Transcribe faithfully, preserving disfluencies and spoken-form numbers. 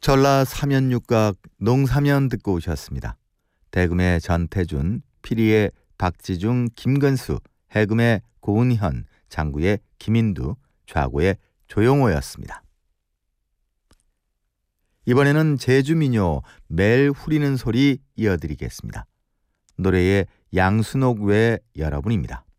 전라 삼연육각 농사면 듣고 오셨습니다. 대금의 전태준, 피리의 박지중, 김근수, 해금의 고은현, 장구의 김인두, 좌고의 조용호였습니다. 이번에는 제주민요 멜 후리는 소리 이어드리겠습니다. 노래의 양순옥 외 여러분입니다.